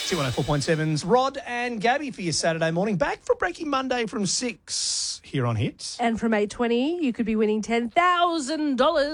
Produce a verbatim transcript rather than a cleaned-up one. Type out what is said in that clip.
two one oh four point seven's Rod and Gabby for your Saturday morning. Back for Breaking Monday from six here on Hits. And from eight twenty, you could be winning ten thousand dollars.